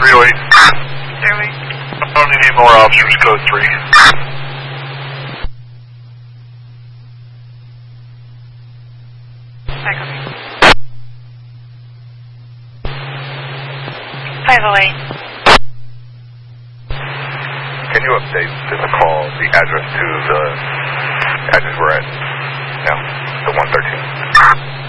308. 308. I don't need any more officers, code 3. I copy. 508. Can you update this call, the address to the address we're at now, the 113?